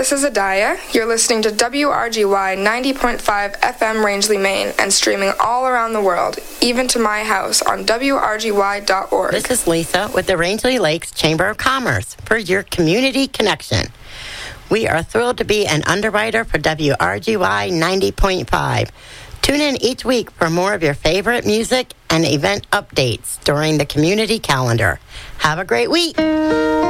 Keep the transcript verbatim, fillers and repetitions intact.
this is Adaya. You're listening to W R G Y ninety point five F M Rangeley, Maine, and streaming all around the world, even to my house on W R G Y dot org. This is Lisa with the Rangeley Lakes Chamber of Commerce for your community connection. We are thrilled to be an underwriter for W R G Y ninety point five. Tune in each week for more of your favorite music and event updates during the community calendar. Have a great week.